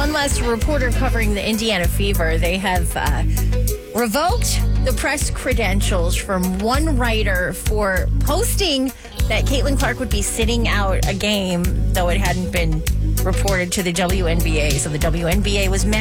one last reporter covering the Indiana Fever. They have revoked the press credentials from one writer for posting that Caitlin Clark would be sitting out a game, though it hadn't been reported to the WNBA. So the WNBA was mad.